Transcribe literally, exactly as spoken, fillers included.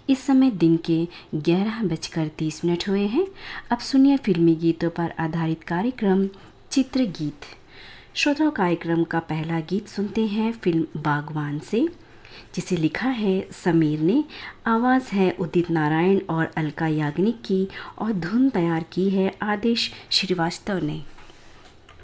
इस समय दिन के ग्यारह बजकर तीस मिनट हुए हैं। अब सुनिए फिल्मी गीतों पर आधारित कार्यक्रम चित्र गीत। श्रोताओं, कार्यक्रम का पहला गीत सुनते हैं फिल्म बागवान से, जिसे लिखा है समीर ने, आवाज़ है उदित नारायण और अलका याग्निक की और धुन तैयार की है आदेश श्रीवास्तव ने।